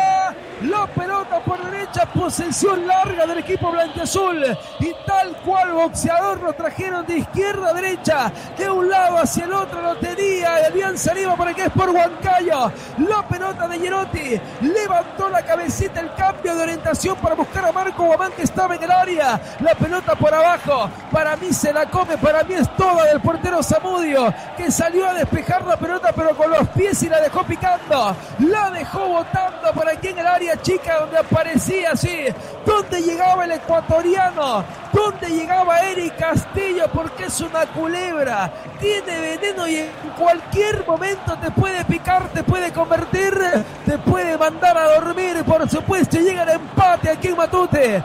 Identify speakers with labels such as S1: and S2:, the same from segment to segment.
S1: La pelota por derecha, posesión larga del equipo blanquiazul. Y tal cual boxeador lo trajeron de izquierda a derecha, de un lado hacia el otro lo tenía Alianza Lima para que es por Huancayo. La pelota de Girotti, levantó la cabecita, el cambio de orientación para buscar a Marco Guamán que estaba en el área. La pelota por abajo, para mí se la come, para mí es toda del portero Zamudio, que salió a despejar la pelota pero con los pies y la dejó picando. La dejó botando por aquí en el área chica donde aparecía así, donde llegaba el ecuatoriano, donde llegaba Eric Castillo, porque es una culebra, tiene veneno y en cualquier momento te puede picar, te puede convertir, te puede mandar a dormir. Por supuesto llega el empate aquí en Matute,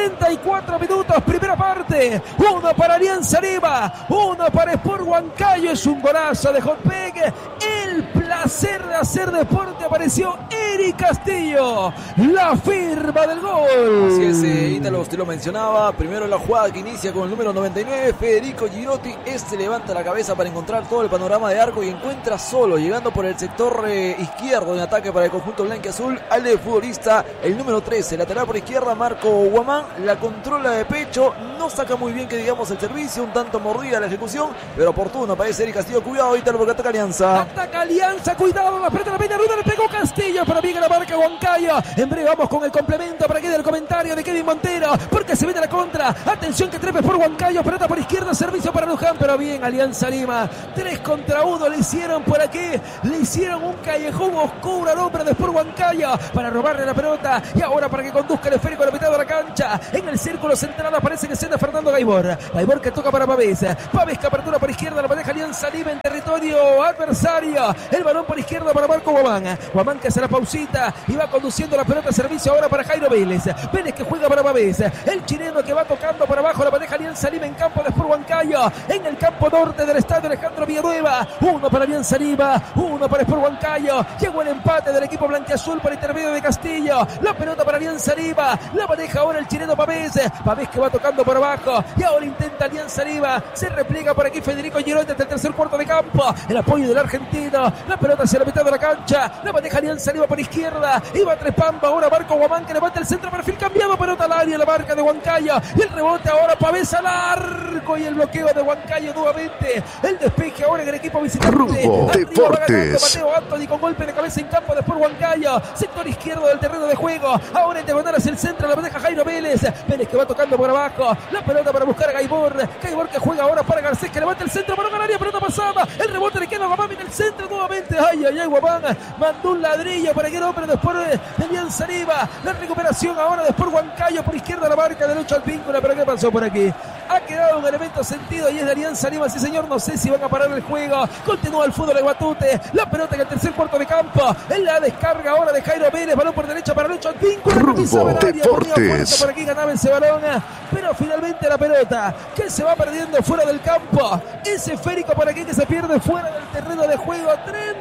S1: 34 minutos, primera parte, 1 para Alianza Lima, 1 para Sport Huancayo. Es un golazo de Jotpeg, el placer de hacer deporte. Apareció Eric Castillo, la firma del gol.
S2: Así es, Ítalo, usted lo mencionaba. Primero la jugada que inicia con el número 99, Federico Girotti. Levanta la cabeza para encontrar todo el panorama de arco y encuentra solo, llegando por el sector izquierdo en ataque para el conjunto blanquiazul, al futbolista, el número 13, lateral por izquierda, Marco Guamán. La controla de pecho, no saca muy bien que digamos el servicio, un tanto mordida la ejecución, pero oportuno, parece Eric Castillo. Cuidado, Ítalo, porque ataca Alianza.
S1: Ataca Alianza, cuidado, la pelota de la peña ruda, le pegó Castillo, pero bien a la marca Huancayo. En breve vamos con el complemento para que dé el comentario de Kevin Montero, porque se viene la contra. Atención que trepe por Huancayo, pelota por izquierda, servicio para Luján, pero bien Alianza Lima. 3 contra 1 le hicieron por aquí, le hicieron un callejón oscuro al hombre de Sport Huancayo para robarle la pelota y ahora para que conduzca el esférico a la mitad de la cancha. En el círculo central aparece que escena Fernando Gaibor. Gaibor que toca para Pavés. Pavés que apertura por izquierda, la maneja Alianza Lima en territorio adversario. El balón por izquierda para Marco Guamán. Guamán que hace la pausita y va conduciendo la pelota, servicio ahora para Jairo Vélez. Vélez que juega para Pavés. El chileno que va tocando por abajo, la maneja Alianza Lima en campo de Sport Huancayo. En el campo norte del estadio Alejandro Villanueva. 1 para Alianza Lima, 1 para Sport Huancayo. Llegó el empate del equipo blanquiazul por intermedio de Castillo. La pelota para Alianza Lima, la maneja ahora el chileno Pavés. Pavés que va tocando por abajo y ahora intenta Alianza Lima. Se repliega por aquí Federico Girotti hasta el tercer cuarto de campo. El apoyo del argentino. La pelota hacia la mitad de la cancha. La maneja Alianza Lima por izquierda. Iba trepando ahora Marco Guamán que levanta el centro, perfil cambiado, pelota al área, la marca de Huancayo. Y el rebote ahora Pavés al arco y el bloqueo de Huancayo nuevamente. El despeje ahora en el equipo visitante.
S3: Rumbo Deportes.
S1: Mateo Anthony con golpe de cabeza en campo de Sport Huancayo. Sector izquierdo del terreno de juego. Ahora en diagonal hacia el centro, la maneja Jairo Vélez. Vélez que va tocando por abajo. La pelota para buscar a Gaibor. Gaibor que juega ahora para Garcés que levanta el centro para ganar área, pelota pasada. El rebote le queda a Guamán en el centro nuevamente. Ay, ay, ay, Guamán mandó un ladrillo para que el hombre después de Alianza Lima. La recuperación ahora de Sport Huancayo por izquierda, la marca de Lucho Alpíncula. Pero ¿qué pasó por aquí? Ha quedado un elemento sentido y es de Alianza Lima. Sí, señor, no sé si van a parar el juego. Continúa el fútbol de Guatute. La pelota en el tercer cuarto de campo. En la descarga ahora de Jairo Vélez. Balón por derecha para Lucho Alpíncula.
S3: Rumbo Deportes.
S1: Por aquí ganaba ese balón. Pero finalmente la pelota que se va perdiendo fuera del campo. Ese esférico por aquí que se pierde fuera del terreno de juego.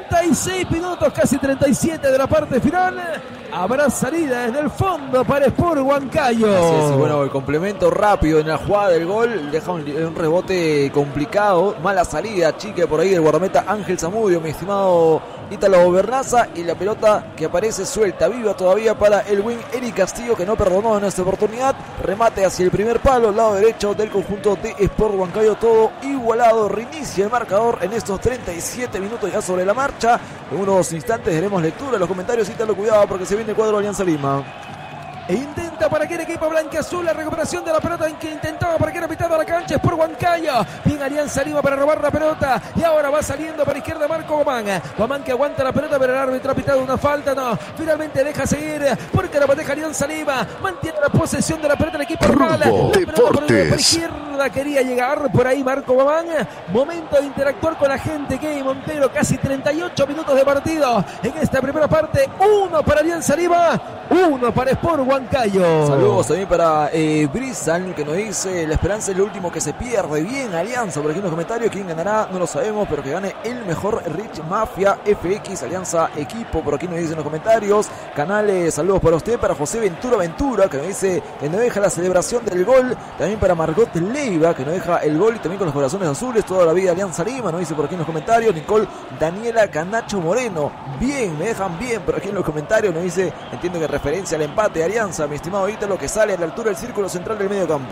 S1: 36 minutos, casi 37 de la parte final. Habrá salida desde el fondo para Sport Huancayo.
S2: Así es, y bueno, el complemento rápido en la jugada del gol. Deja un rebote complicado. Mala salida, chique por ahí del guardameta Ángel Zamudio, mi estimado Ítalo Bernaza. Y la pelota que aparece suelta, viva todavía para el wing Eric Castillo, que no perdonó en esta oportunidad. Remate hacia el primer palo, lado derecho del conjunto de Sport Huancayo. Todo igualado. Reinicia el marcador en estos 37 minutos ya sobre la marcha. En unos instantes daremos lectura a los comentarios. Ítalo, cuidado porque se viene el cuadro de Alianza Lima.
S1: E intenta para aquel equipo blanquiazul la recuperación de la pelota en que intentaba para que era mitad de la cancha es por Huancayo. Bien Alianza Lima para robar la pelota y ahora va saliendo para izquierda Marco Guamán. Guamán que aguanta la pelota pero el árbitro ha pitado una falta, no. Finalmente deja seguir porque la maneja Alianza Lima. Mantiene la posesión de la pelota del equipo rival.
S3: Rumbo Deportes.
S1: Por izquierda quería llegar por ahí Marco Guamán. Momento de interactuar con la gente. Kevin Montero, casi 38 minutos de partido en esta primera parte. 1 para Alianza Lima, 1 para Sport Huancayo. Huancayo.
S2: Saludos también para Brisan, que nos dice: la esperanza es lo último que se pierde. Bien, Alianza, por aquí en los comentarios. ¿Quién ganará? No lo sabemos, pero que gane el mejor. Rich Mafia FX, Alianza Equipo, por aquí nos dice en los comentarios. Canales, saludos para usted. Para José Ventura, que nos dice que no deja la celebración del gol. También para Margot Leiva, que no deja el gol y también con los corazones azules. Toda la vida Alianza Lima, nos dice por aquí en los comentarios. Nicole Daniela Canacho Moreno. Bien, me dejan bien por aquí en los comentarios. Nos dice, entiendo que referencia al empate de Alianza, mi estimado Ítalo, que sale a la altura del círculo central del medio campo.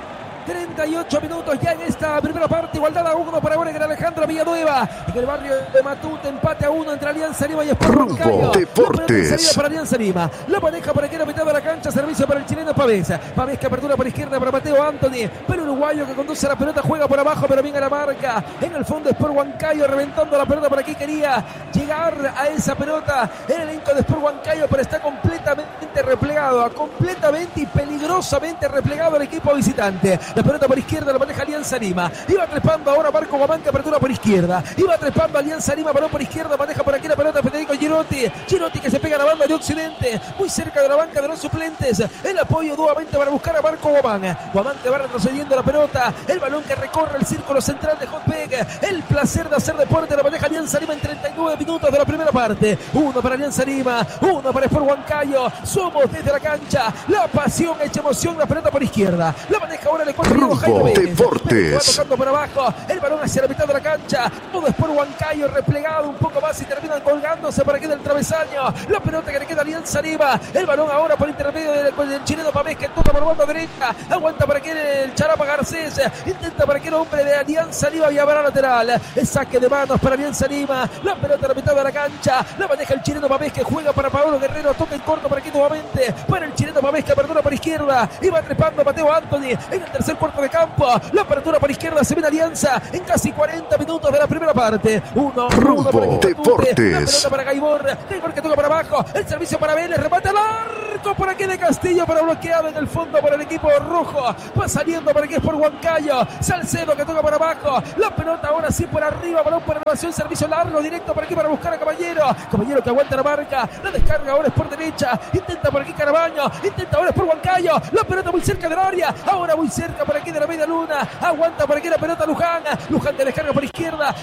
S1: 38 minutos ya en esta primera parte, igualdad a 1 para ahora en Alejandro Villanueva, en el barrio de Matute, empate a 1 entre Alianza Lima y Sport Huancayo.
S3: Deportes.
S1: Salida para Alianza Lima, la maneja por aquí en la mitad de la cancha, servicio para el chileno Pavés que apertura por izquierda para Mateo Anthony, pero el uruguayo que conduce la pelota juega por abajo, pero bien a la marca, en el fondo Sport Huancayo reventando la pelota por aquí, quería llegar a esa pelota el elenco de Sport Huancayo, pero está completamente replegado, completamente y peligrosamente replegado el equipo visitante. La pelota por izquierda la maneja Alianza Lima. Iba trepando ahora Marco Guamán, que apertura por izquierda. Iba trepando Alianza Lima, balón por izquierda, maneja por aquí la pelota Federico Girotti. Girotti que se pega a la banda de Occidente, muy cerca de la banca de los suplentes. El apoyo nuevamente para buscar a Marco Guamán. Guamán que va retrocediendo la pelota. El balón que recorre el círculo central de Hotpeg. El placer de hacer deporte la maneja Alianza Lima en 39 minutos de la primera parte. 1 para Alianza Lima, 1 para Sport Huancayo. Somos desde la cancha. La pasión hecha emoción, la pelota por izquierda. La maneja ahora el ecuatoriano
S3: Deportes.
S1: Va tocando por abajo, el balón hacia la mitad de la cancha, todo es por Huancayo, replegado un poco más y terminan colgándose para que del travesaño, la pelota que le queda a Alianza Lima, el balón ahora por intermedio del chileno Pavés, que toca por banda derecha, aguanta para que el Charapa Garcés, intenta para que el hombre de Alianza Lima y habrá lateral, el saque de manos para Alianza Lima, la pelota a la mitad de la cancha, la maneja el chileno Pavés, que juega para Paolo Guerrero, toca en corto para aquí nuevamente, para el chileno Pavés, que apertura por izquierda, y va trepando Mateo Anthony en el tercer cuarto de campo, la apertura por izquierda se viene Alianza en casi 40 minutos de la primera parte. 1 para
S3: Deportes.
S1: La pelota para Gaibor que toca para abajo, el servicio para Vélez, remate al arco por aquí de Castillo, pero bloqueado en el fondo por el equipo rojo. Va saliendo para aquí es por Huancayo, Salcedo que toca para abajo, la pelota ahora sí por arriba, balón por elevación, servicio largo directo por aquí para buscar a Caballero que aguanta la marca, la descarga ahora es por derecha, intenta por aquí Carabaño, intenta ahora es por Huancayo, la pelota muy cerca del área, ahora muy cerca por aquí de la media luna, aguanta por aquí la pelota Luján de descarga por izquierda,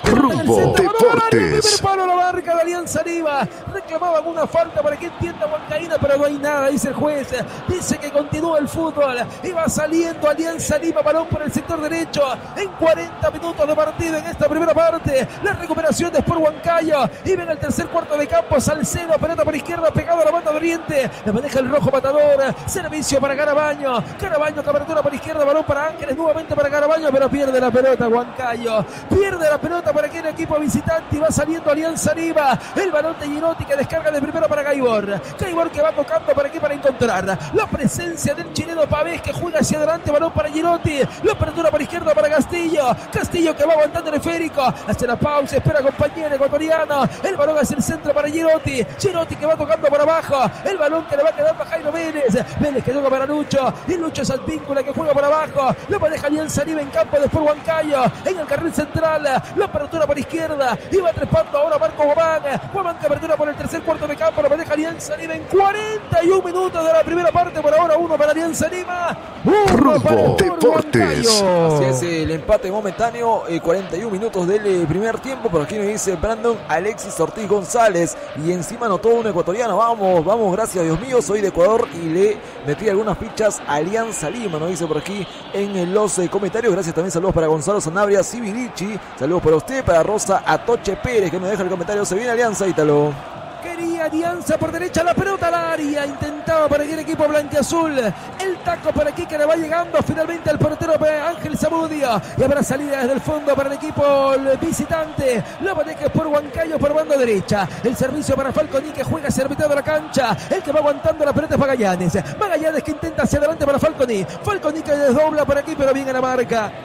S3: Deportes.
S1: palo la marca de Alianza Lima, reclamaban una falta para que entienda Huancaína, pero no hay nada, dice el juez, dice que continúa el fútbol, y va saliendo Alianza Lima, balón por el sector derecho, en 40 minutos de partido en esta primera parte, la recuperación de Sport Huancayo, y ven el tercer cuarto de campo, Salcedo, pelota por izquierda, pegado a la banda de Oriente, la maneja el rojo matador, servicio para Carabaño que apertura por izquierda, balón para Ángeles, nuevamente para Carabaño, pero pierde la pelota Huancayo, pierde la pelota para aquel equipo visitante y va saliendo Alianza Lima, el balón de Girotti que descarga de primero para Gaibor que va tocando para aquí para encontrar la presencia del chileno Pavés, que juega hacia adelante, balón para Girotti, la apertura por izquierda para Castillo que va aguantando el esférico, hace la pausa, espera compañero ecuatoriano, el balón hacia el centro para Girotti que va tocando por abajo, el balón que le va quedando a Jairo Vélez que toca para Lucho, y Lucho Salvíncula que juega por abajo, la maneja Alianza Lima en campo de Sport Huancayo, en el carril central, la apertura por izquierda, iba trepando ahora Marco Guamán que apertura por el tercer cuarto de campo, la maneja Alianza Lima en 41 minutos de la primera parte, por ahora 1 para Alianza Lima, 1 para
S3: Deportes.
S2: Así es el empate momentáneo, 41 minutos del primer tiempo, por aquí nos dice Brandon Alexis Ortiz González, y encima anotó un ecuatoriano, vamos, gracias Dios mío, soy de Ecuador y le metí algunas fichas a Alianza Lima, nos dice por aquí en los comentarios. Gracias también, saludos para Gonzalo Sanabria Civilici, saludos para usted, para Rosa Atoche Pérez, que me deja el comentario, se viene Alianza, Ítalo.
S1: Quería Alianza por derecha, la pelota al área, intentaba para el equipo blanquiazul, el taco por aquí que le va llegando finalmente al portero Ángel Zamudio, y habrá salida desde el fondo para el equipo visitante, la maneja por Huancayo por banda derecha, el servicio para Falconi que juega hacia el mitad de la cancha, el que va aguantando la pelota es Magallanes que intenta hacia adelante para Falconi que desdobla por aquí pero bien en la marca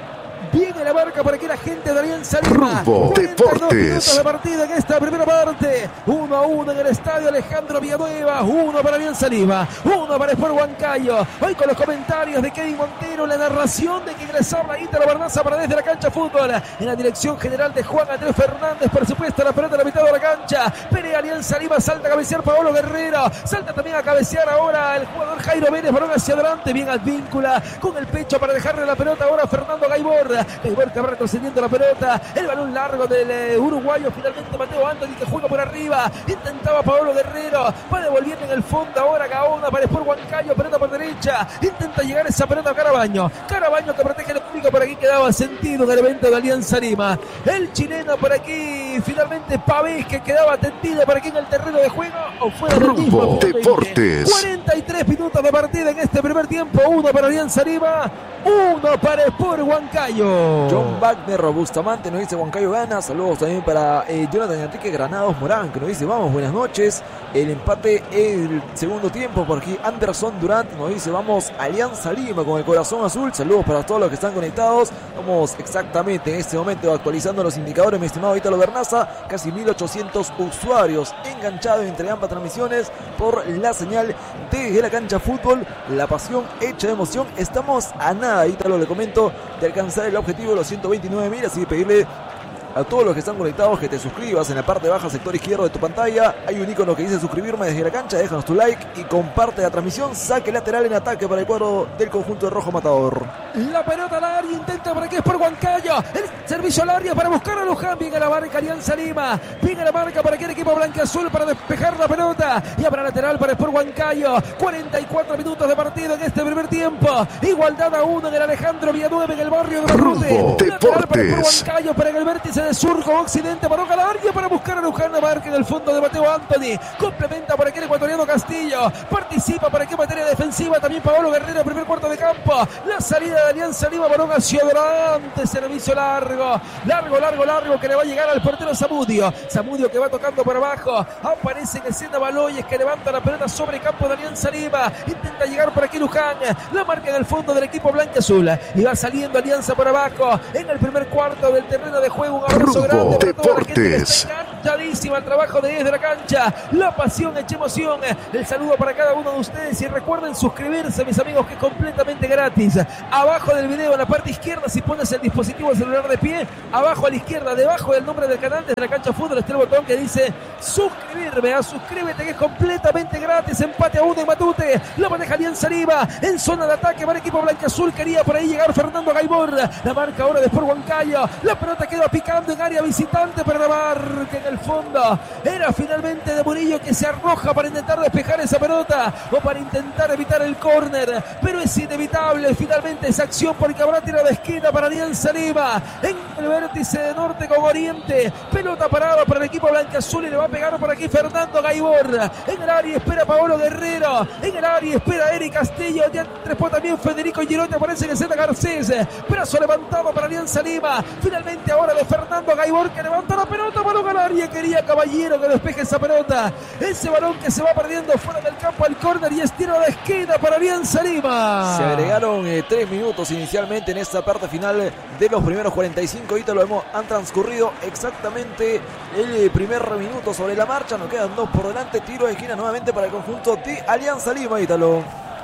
S1: Viene la marca por aquí la gente de Alianza Lima.
S3: Rumbo
S1: 42
S3: Deportes.
S1: minutos de partida en esta primera parte. 1-1 en el estadio Alejandro Villanueva. 1 para Alianza Lima. 1 para Sport Huancayo. Hoy con los comentarios de Kevin Montero, la narración de que ingresaba Ítalo Bernaza para desde la cancha fútbol. En la dirección general de Juan Andrés Fernández, por supuesto, la pelota a la mitad de la cancha. Pelea Alianza Lima, salta a cabecear Paolo Guerrero. Salta también a cabecear ahora el jugador Jairo Vélez. Balón hacia adelante, bien Advíncula con el pecho para dejarle la pelota ahora a Fernando Gaibor. Gaibor que va retrocediendo la pelota. El balón largo del uruguayo. Finalmente Mateo Anthony que juega por arriba. Intentaba Paolo Guerrero. Va devolviendo en el fondo ahora Gaona para Sport Huancayo. Pelota por derecha. Intenta llegar esa pelota a Carabaño. Carabaño que protege el público. Por aquí quedaba sentido en el evento de Alianza Lima. El chileno por aquí. Finalmente Pavés que quedaba tendido por aquí en el terreno de juego. O fuera del mismo.
S3: Rumbo Deportes.
S1: 43 minutos de partida en este primer tiempo. 1 para Alianza Lima. 1 para Sport Huancayo.
S2: John Wagner Robustamante nos dice Huancayo gana. Saludos también para Jonathan Enrique Granados Morán que nos dice vamos, buenas noches. El empate el segundo tiempo por aquí. Anderson Durant nos dice vamos Alianza Lima con el corazón azul. Saludos para todos los que están conectados. Vamos exactamente en este momento actualizando los indicadores, mi estimado Ítalo Bernaza. Casi 1800 usuarios enganchados entre ambas transmisiones por la señal desde la cancha fútbol. La pasión hecha de emoción. Estamos a nada, Ítalo, le comento, de alcanzar el objetivo de los 129.000, así que pedirle a todos los que están conectados que te suscribas. En la parte baja, sector izquierdo de tu pantalla, hay un icono que dice suscribirme desde la cancha. Déjanos tu like y comparte la transmisión. Saque lateral en ataque para el cuadro del conjunto de Rojo Matador.
S1: La pelota al área, intenta por aquí Sport Huancayo. El servicio al área para buscar a Luján. Viene la marca Alianza Lima. Viene la marca para aquí el equipo blanquiazul para despejar la pelota. Y habrá lateral para Sport Huancayo. 44 minutos de partido en este primer tiempo. Igualdad a 1 en el Alejandro Villanueva en el barrio de Barrute.
S3: Rumbo
S1: Lateral para Sport
S3: Deportes.
S1: Huancayo para el vértice de sur con occidente. Balón al área para buscar a Luján. La marca en el fondo de Mateo Anthony. Complementa por aquí el ecuatoriano Castillo. Participa por aquí en materia defensiva también Paolo Guerrero, primer cuarto de campo. La salida de Alianza Lima, balón hacia adelante, servicio largo que le va a llegar al portero Zamudio que va tocando por abajo. Aparece en escena Baloyes que levanta la pelota sobre campo de Alianza Lima. Intenta llegar por aquí Luján. La marca en el fondo del equipo blanquiazul. Y va saliendo Alianza por abajo en el primer cuarto del terreno de juego. Un abrazo
S3: Rumbo
S1: grande para toda la gente que
S3: Deportes.
S1: está enganchadísima al trabajo de desde la cancha. La pasión hecha emoción. El saludo para cada uno de ustedes y recuerden suscribirse, mis amigos, que es completamente gratis. Abajo del video, en la parte izquierda, si pones el dispositivo celular de pie, abajo a la izquierda, debajo del nombre del canal desde la cancha fútbol, está el botón que dice suscribirme. Suscríbete, que es completamente gratis. Empate a 1 en Matute. La maneja Alianza Lima en zona de ataque para el equipo blanquiazul. Quería por ahí llegar Fernando Gaibor. La marca ahora de Sport Huancayo. La pelota queda picando en área visitante, pero la marca en el fondo era finalmente de Murillo, que se arroja para intentar despejar esa pelota o para intentar evitar el córner, pero es inevitable finalmente esa acción porque habrá tiro de esquina para Alianza Lima en el vértice de norte con oriente. Pelota parada para el equipo blanquiazul y le va a pegar por aquí Fernando Gaibor. En el área espera Paolo Guerrero, en el área espera Eric Castillo, ya trepó también Federico Girotti, aparece en Zeta Garcés. Brazo levantado para Alianza Lima. Finalmente ahora de Fernando Gaibor, que levanta la pelota, balón al área. Quería Caballero que despeje esa pelota. Ese balón que se va perdiendo fuera del campo al córner y es tiro de esquina para Alianza Lima.
S2: Se agregaron 3 minutos inicialmente en esta parte final de los primeros 45. Ítalo, han transcurrido exactamente el primer minuto sobre la marcha. Nos quedan 2 por delante. Tiro de esquina nuevamente para el conjunto de Alianza Lima, Ítalo.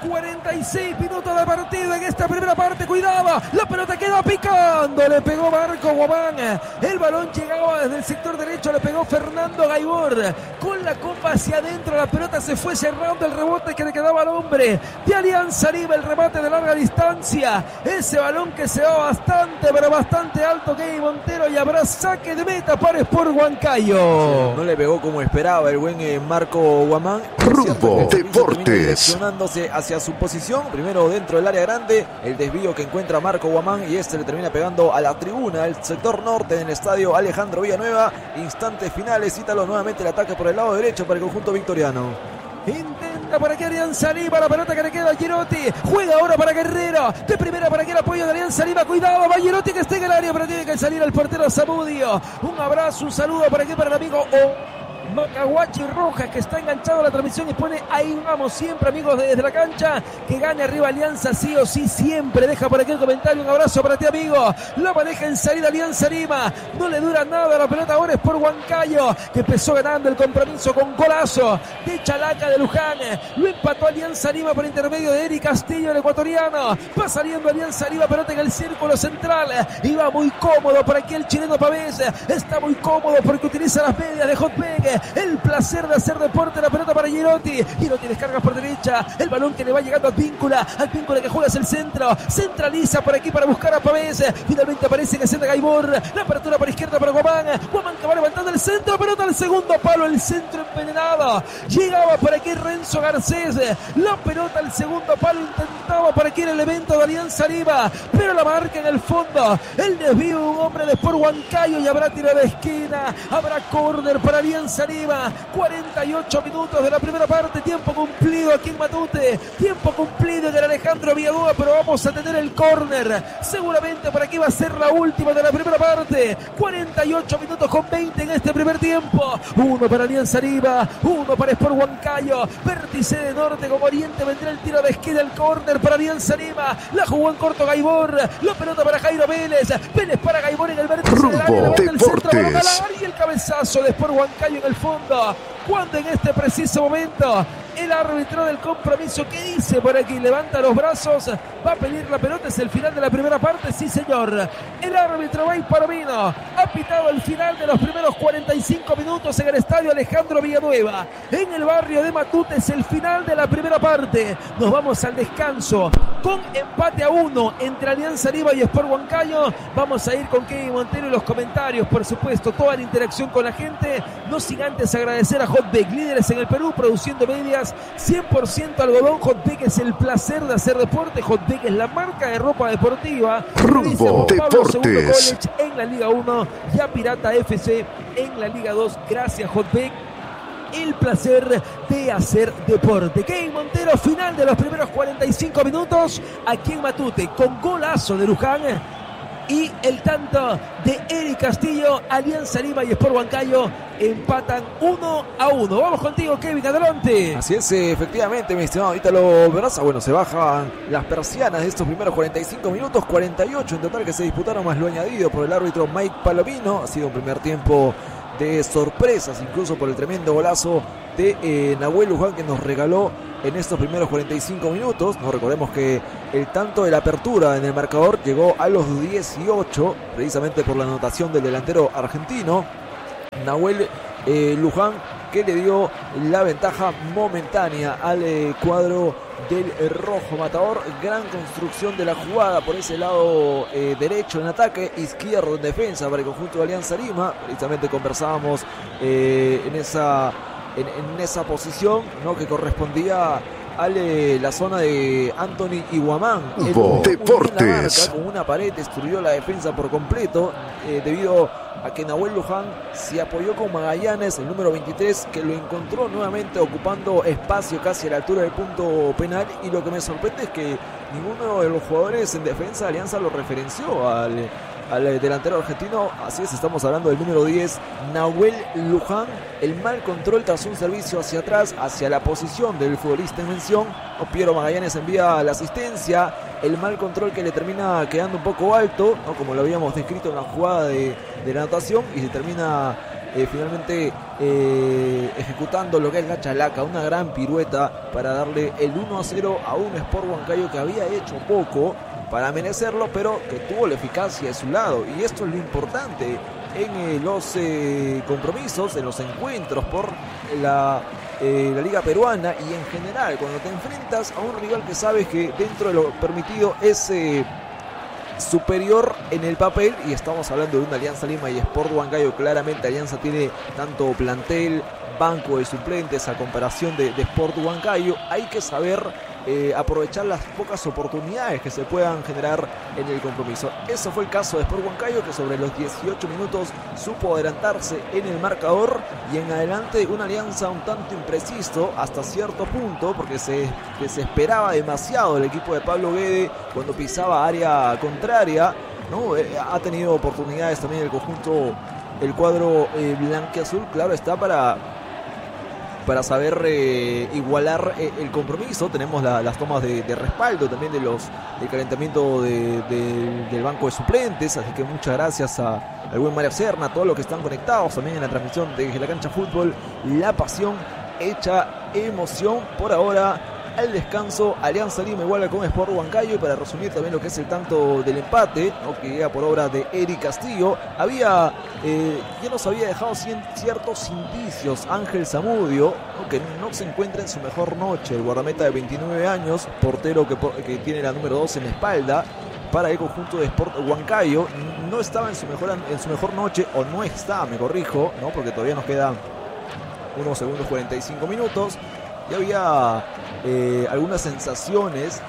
S1: 46 minutos de partido en esta primera parte. Cuidado, la pelota queda picando. Le pegó Marco Guamán. El balón llegaba desde el sector derecho. Le pegó Fernando Gaibor. Con la copa hacia adentro, la pelota se fue cerrando. El rebote que le quedaba al hombre de Alianza Lima. El remate de larga distancia. Ese balón que se va bastante, pero bastante alto. Kevin Montero, y habrá saque de meta para Sport Huancayo.
S2: No le pegó como esperaba el buen Marco Guamán.
S3: Rumbo Deportes.
S2: Direccionándose hacia su posición, primero dentro del área grande, el desvío que encuentra Marco Guamán y le termina pegando a la tribuna del sector norte del estadio Alejandro Villanueva. Instantes finales, Ítalo, nuevamente el ataque por el lado derecho para el conjunto victoriano.
S1: Intenta por aquí Alianza Lima, la pelota que le queda a Girotti. Juega ahora para Guerrero. De primera para aquí el apoyo de Alianza Lima. Cuidado, va Girotti que está en el área, pero tiene que salir el portero Zamudio. Un abrazo, un saludo por aquí para el amigo Macahuachi Rojas, que está enganchado a la transmisión y pone ahí vamos siempre, amigos, desde la cancha, que gane arriba Alianza sí o sí siempre. Deja por aquí el comentario, un abrazo para ti, amigo. La maneja en salida Alianza Lima, no le dura nada la pelota ahora, es por Huancayo, que empezó ganando el compromiso con golazo de Chalaca de Luján. Lo empató Alianza Lima por intermedio de Eric Castillo, el ecuatoriano. Va saliendo Alianza Lima, pelota en el círculo central y va muy cómodo por aquí el chileno Pavés. Está muy cómodo porque utiliza las medias de Hotbeg. El placer de hacer deporte, la pelota para Girotti. Girotti descarga por derecha, el balón que le va llegando a Advíncula que juega hacia el centro, centraliza por aquí para buscar a Pavés. Finalmente aparece en escena Gaibor, la apertura por izquierda para Guamán que va levantando el centro, pelota al segundo palo, el centro envenenado. Llegaba por aquí Renzo Garcés, la pelota al segundo palo, intentaba por aquí el elemento de Alianza Lima, pero la marca en el fondo, el desvío de un hombre de Sport Huancayo y habrá tiro de esquina, habrá córner para Alianza Lima. 48 minutos de la primera parte, tiempo cumplido aquí en Matute, tiempo cumplido en el Alejandro Villadúa, pero vamos a tener el córner, seguramente por aquí va a ser la última de la primera parte. 48 minutos con 20 en este primer tiempo, uno para Alianza Lima, uno para Sport Huancayo. Vértice de norte con oriente, vendrá el tiro de esquina, el córner para Alianza Lima, la jugó en corto Gaibor, la pelota para Jairo Vélez para Gaibor en el vértice del área, levanta el centro, y el cabezazo de Sport Huancayo en el fondo, cuando en este preciso momento el árbitro del compromiso, ¿qué dice por aquí? Levanta los brazos, va a pedir la pelota, es el final de la primera parte, sí señor. El árbitro Bay Palomino ha pitado el final de los primeros 45 minutos en el estadio Alejandro Villanueva, en el barrio de Matute, es el final de la primera parte. Nos vamos al descanso con empate a 1 entre Alianza Lima y Sport Huancayo. Vamos a ir con Kevin Montero y los comentarios, por supuesto, toda la interacción con la gente, no sin antes agradecer a Hotbeg, líderes en el Perú, produciendo medias 100% algodón. Hotbeg es el placer de hacer deporte. Hotbeg es la marca de ropa deportiva.
S3: Rumbo
S1: Pablo II
S3: Deportes
S1: College en la Liga 1, ya Pirata FC en la Liga 2. Gracias Hotbeg, el placer de hacer deporte. Kevin Montero, final de los primeros 45 minutos aquí en Matute, con golazo de Luján y el tanto de Eric Castillo. Alianza Lima y Sport Huancayo empatan 1-1. Vamos contigo, Kevin, adelante.
S2: Así es, efectivamente, mi estimado Ítalo Berraza. Bueno, se bajan las persianas de estos primeros 45 minutos, 48 en total que se disputaron, más lo añadido por el árbitro Mike Palomino. Ha sido un primer tiempo de sorpresas, incluso por el tremendo golazo de Nahuel Luján, que nos regaló en estos primeros 45 minutos. No recordemos que el tanto de la apertura en el marcador llegó a los 18, precisamente por la anotación del delantero argentino Nahuel Luján, que le dio la ventaja momentánea al cuadro del rojo matador. Gran construcción de la jugada por ese lado derecho en ataque, izquierdo en defensa para el conjunto de Alianza Lima. Precisamente conversábamos en esa posición, ¿no?, que correspondía a la zona de Anthony Iguamán.
S3: Deportes.
S2: Con una pared destruyó la defensa por completo, debido a que Nahuel Luján se apoyó con Magallanes, el número 23, que lo encontró nuevamente ocupando espacio casi a la altura del punto penal. Y lo que me sorprende es que ninguno de los jugadores en defensa de Alianza lo referenció al delantero argentino. Así es, estamos hablando del número 10, Nahuel Luján. El mal control tras un servicio hacia atrás, hacia la posición del futbolista en mención. Piero Magallanes envía la asistencia. El mal control que le termina quedando un poco alto, ¿no?, como lo habíamos descrito en la jugada de la anotación, y se termina finalmente ejecutando lo que es la chalaca, una gran pirueta para darle el 1-0 a un Sport Huancayo que había hecho poco para merecerlo, pero que tuvo la eficacia de su lado. Y esto es lo importante en los compromisos, en los encuentros por la Liga Peruana y en general, cuando te enfrentas a un rival que sabes que dentro de lo permitido es superior en el papel, y estamos hablando de una Alianza Lima y Sport Huancayo. Claramente Alianza tiene tanto plantel, banco de suplentes a comparación de Sport Huancayo. Hay que saber aprovechar las pocas oportunidades que se puedan generar en el compromiso. Eso fue el caso de Sport Huancayo, que sobre los 18 minutos supo adelantarse en el marcador, y en adelante una Alianza un tanto impreciso hasta cierto punto, porque se desesperaba demasiado el equipo de Pablo Guede cuando pisaba área contraria, ¿no? Ha tenido oportunidades también el cuadro blanquiazul, claro está, para para saber igualar el compromiso. Tenemos las tomas de respaldo también del calentamiento del banco de suplentes, así que muchas gracias al buen Mario Serna, a todos los que están conectados también en la transmisión de La Cancha Fútbol, la pasión hecha emoción. Por ahora, al descanso, Alianza Lima iguala con Sport Huancayo. Y para resumir también lo que es el tanto del empate, ¿no?, que llega por obra de Eric Castillo, ya nos había dejado ciertos indicios Ángel Zamudio, ¿no?, que no se encuentra en su mejor noche. El guardameta de 29 años, portero que tiene la número 2 en la espalda para el conjunto de Sport Huancayo, no estaba en su mejor noche, o no está, me corrijo, ¿no?, porque todavía nos quedan unos segundos, 45 minutos. Y había algunas sensaciones,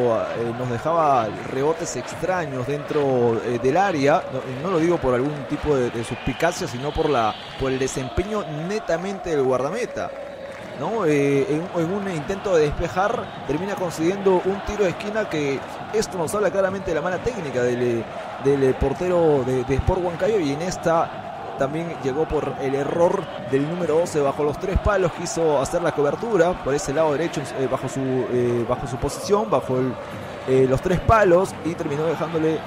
S2: nos dejaba rebotes extraños dentro del área. No lo digo por algún tipo de suspicacia, sino por el desempeño netamente del guardameta, ¿no? En un intento de despejar termina consiguiendo un tiro de esquina, que esto nos habla claramente de la mala técnica del portero de Sport Huancayo. Y en esta también llegó por el error del número 12 bajo los 3 palos. Quiso hacer la cobertura por ese lado derecho, bajo su posición, bajo los 3 palos, y terminó dejándole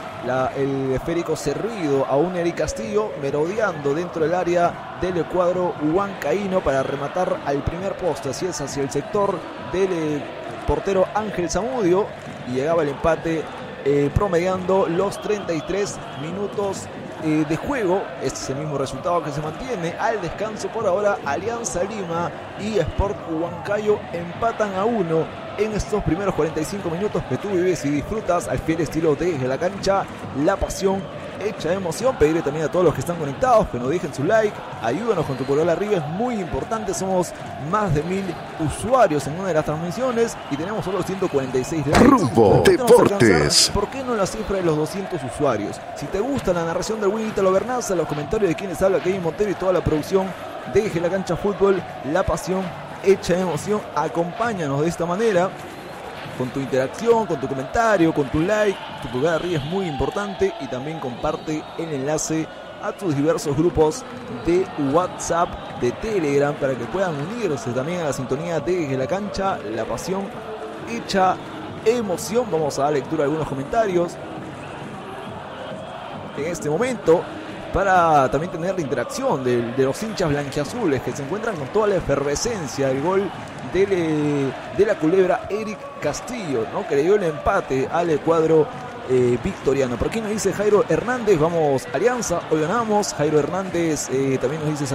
S2: el esférico servido a un Eric Castillo, merodeando dentro del área del cuadro huancaíno para rematar al primer poste. Así es, hacia el sector del portero Ángel Zamudio, y llegaba el empate promediando los 33 minutos de juego. Este es el mismo resultado que se mantiene al descanso. Por ahora, Alianza Lima y Sport Huancayo empatan a 1 en estos primeros 45 minutos que tú vives y disfrutas al fiel estilo de La Cancha, la pasión hecha emoción. Pedirle también a todos los que están conectados que nos dejen su like, ayúdanos con tu pulgar arriba, es muy importante. Somos más de 1000 usuarios en una de las transmisiones y tenemos solo 146 likes.
S3: Rumbo Deportes.
S2: ¿Por qué no la cifra de los 200 usuarios? Si te gusta la narración del buen Ítalo Bernaza, los comentarios de quienes habla Kevin Montero y toda la producción de La Cancha Fútbol, la pasión hecha emoción, acompáñanos de esta manera, con tu interacción, con tu comentario, con tu like. Tu pulgar arriba es muy importante, y también comparte el enlace a tus diversos grupos de WhatsApp, de Telegram, para que puedan unirse también a la sintonía de La Cancha, la pasión hecha emoción. Vamos a dar lectura a algunos comentarios en este momento, para también tener la interacción de los hinchas blanquiazules, que se encuentran con toda la efervescencia del gol de la culebra Eric Castillo, ¿no?, que le dio el empate al cuadro victoriano. Por aquí nos dice Jairo Hernández, vamos Alianza, hoy ganamos. Jairo Hernández también nos dice